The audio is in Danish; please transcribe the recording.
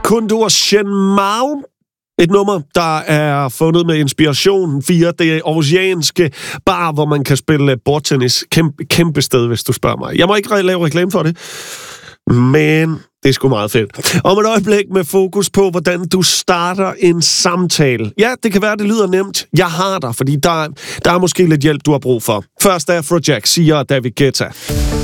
Kundur Shenmao. Et nummer, der er fundet med inspiration via det oceanske bar, hvor man kan spille bordtennis. Kæmpe sted, hvis du spørger mig. Jeg må ikke lave reklame for det, men det er sgu meget fedt. Om et øjeblik med fokus på, hvordan du starter en samtale. Ja, det kan være, det lyder nemt. Jeg har dig, fordi der er måske lidt hjælp, du har brug for. Først Afrojack, siger David Guetta.